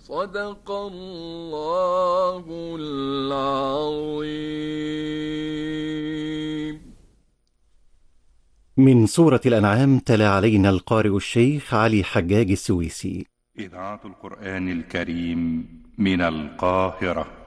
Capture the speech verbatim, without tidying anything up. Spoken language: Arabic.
صدق الله العظيم. من سورة الأنعام تلا علينا القارئ الشيخ علي حجاج السويسي. إذاعة القرآن الكريم من القاهرة.